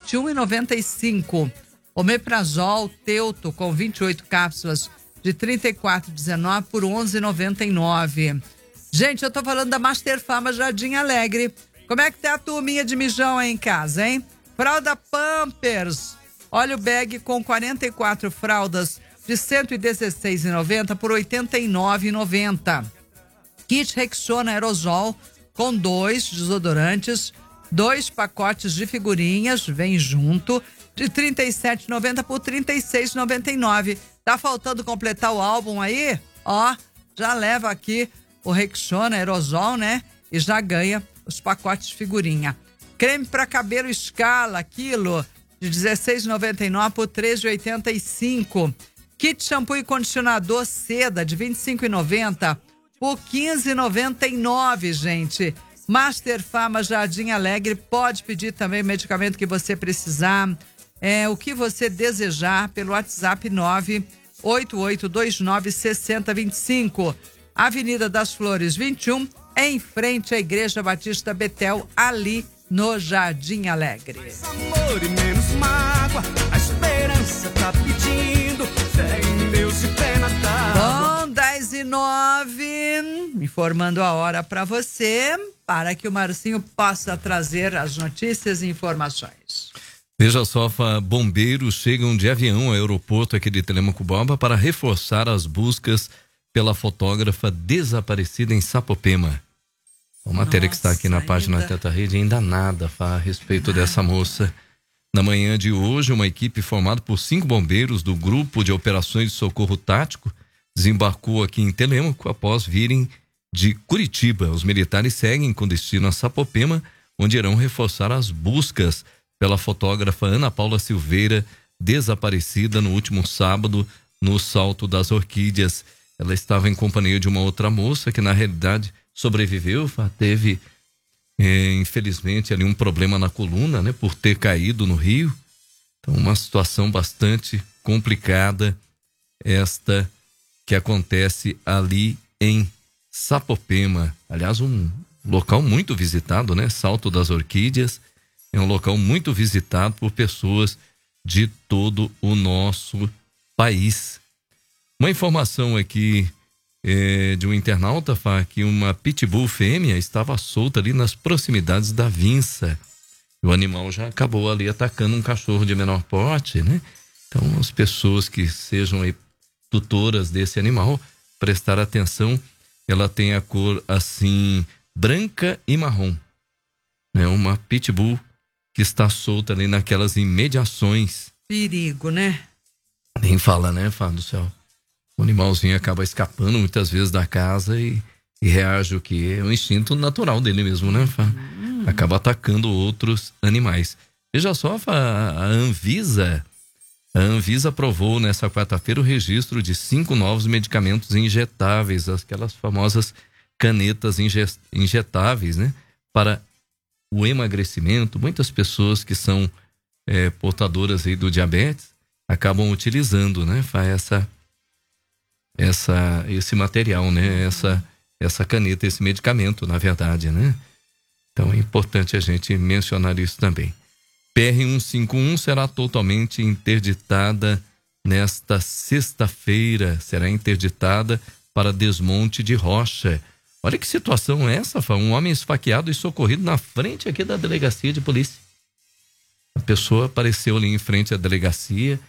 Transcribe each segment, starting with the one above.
21,95. Omeprazol Teuto com 28 cápsulas de 34,19 por 11,99. Gente, eu tô falando da Master Farma Jardim Alegre. Como é que tá a turminha de mijão aí em casa, hein? Fralda Pampers, óleo bag com 44 fraldas de 116,90 por 89,90. Kit Rexona Aerosol com 2 desodorantes, 2 pacotes de figurinhas, vem junto, de 37,90 por 36,99. Tá faltando completar o álbum aí? Ó, já leva aqui o Rexona Aerosol, né? E já ganha os pacotes de figurinha. Creme para cabelo Scala, quilo, de 16,99 por 13,85. Kit shampoo e condicionador Seda, de 25,90 por 15,99, gente. Master Farma Jardim Alegre, pode pedir também o medicamento que você precisar, o que você desejar, pelo WhatsApp 988296025. Avenida das Flores 21, em frente à Igreja Batista Betel, ali no Jardim Alegre. Mais amor e menos mágoa, a esperança tá pedindo, fé em Deus e pé na tábua. Bom, 10:09, informando a hora para você, para que o Marcinho possa trazer as notícias e informações. Veja só, bombeiros chegam de avião ao aeroporto aqui de Telemaco-Borba para reforçar as buscas pela fotógrafa desaparecida em Sapopema. A matéria que está aqui na página Teta Rede ainda nada a respeito dessa moça. Na manhã de hoje, uma equipe formada por 5 bombeiros do Grupo de Operações de Socorro Tático desembarcou aqui em Telêmaco após virem de Curitiba. Os militares seguem com destino a Sapopema, onde irão reforçar as buscas pela fotógrafa Ana Paula Silveira, desaparecida no último sábado no Salto das Orquídeas. Ela estava em companhia de uma outra moça que na realidade sobreviveu, teve infelizmente ali um problema na coluna, né, por ter caído no rio. Então uma situação bastante complicada esta que acontece ali em Sapopema. Aliás, um local muito visitado, né? Salto das Orquídeas é um local muito visitado por pessoas de todo o nosso país. Uma informação aqui de um internauta, que uma pitbull fêmea estava solta ali nas proximidades da Vinça. O animal já acabou ali atacando um cachorro de menor porte, né? Então, as pessoas que sejam aí tutoras desse animal, prestar atenção, ela tem a cor assim, branca e marrom, né? Uma pitbull que está solta ali naquelas imediações. Perigo, né? Nem fala, né, Fábio do céu? O animalzinho acaba escapando muitas vezes da casa e reage o que é o instinto natural dele mesmo, né, Fá? Acaba atacando outros animais. Veja só, a Anvisa aprovou nessa quarta-feira o registro de 5 novos medicamentos injetáveis, aquelas famosas canetas injetáveis, né, para o emagrecimento. Muitas pessoas que são portadoras aí do diabetes acabam utilizando, né, esse material, né, essa caneta, esse medicamento, na verdade, né? Então é importante a gente mencionar isso também. PR-151 será totalmente interditada nesta sexta-feira, será interditada para desmonte de rocha. Olha que situação é essa, um homem esfaqueado e socorrido na frente aqui da delegacia de polícia. A pessoa apareceu ali em frente à delegacia,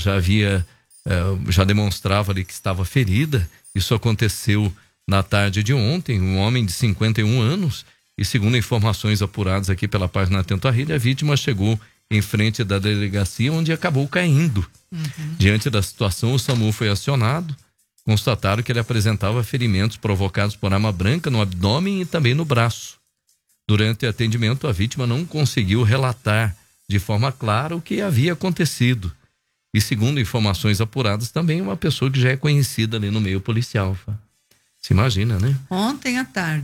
já demonstrava ali que estava ferida. Isso aconteceu na tarde de ontem. Um homem de 51 anos, e segundo informações apuradas aqui pela página Atento à Rede, a vítima chegou em frente da delegacia, onde acabou caindo. Diante da situação, o SAMU foi acionado. Constataram que ele apresentava ferimentos provocados por arma branca no abdômen e também no braço. Durante o atendimento, a vítima não conseguiu relatar de forma clara o que havia acontecido. E segundo informações apuradas, também uma pessoa que já é conhecida ali no meio policial. Se imagina, né? Ontem à tarde.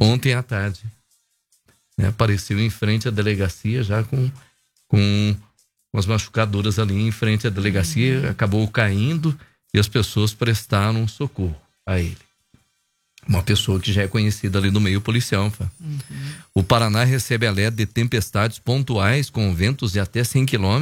Apareceu em frente à delegacia já com as machucaduras ali em frente à delegacia, acabou caindo e as pessoas prestaram socorro a ele. Uma pessoa que já é conhecida ali no meio policial. O Paraná recebe alerta de tempestades pontuais com ventos de até 100 km